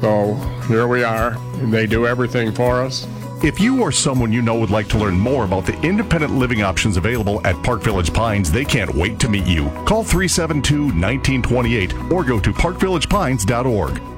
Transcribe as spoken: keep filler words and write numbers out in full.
So here we are. They do everything for us. If you or someone you know would like to learn more about the independent living options available at Park Village Pines, they can't wait to meet you. Call three seven two, one nine two eight or go to park village pines dot org.